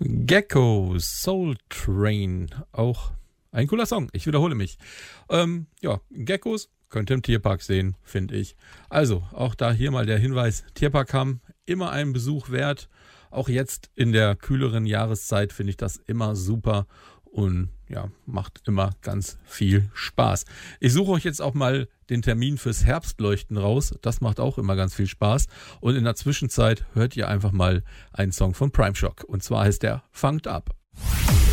Gecko, Soul Train, auch ein cooler Song. Ich wiederhole mich. Geckos könnt ihr im Tierpark sehen, finde ich. Also, auch da hier mal der Hinweis, Tierpark Hamm, immer einen Besuch wert. Auch jetzt in der kühleren Jahreszeit finde ich das immer super und ja, macht immer ganz viel Spaß. Ich suche euch jetzt auch mal den Termin fürs Herbstleuchten raus. Das macht auch immer ganz viel Spaß. Und in der Zwischenzeit hört ihr einfach mal einen Song von Prime Shock. Und zwar heißt der Funked Up.